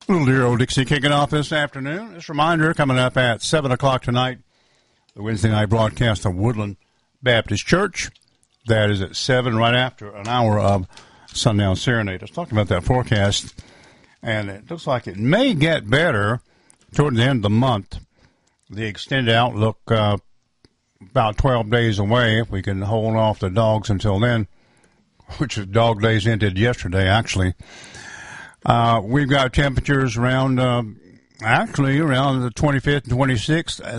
Little dear old Dixie kicking off this afternoon. Just a reminder, coming up at 7 o'clock tonight, the Wednesday night broadcast of Woodland Baptist Church. That is at 7, right after an hour of Sundown Serenade. I was talking about that forecast, and it looks like it may get better toward the end of the month. The extended outlook about 12 days away, if we can hold off the dogs until then, which is dog days ended yesterday, actually. We've got temperatures around, around the 25th and 26th.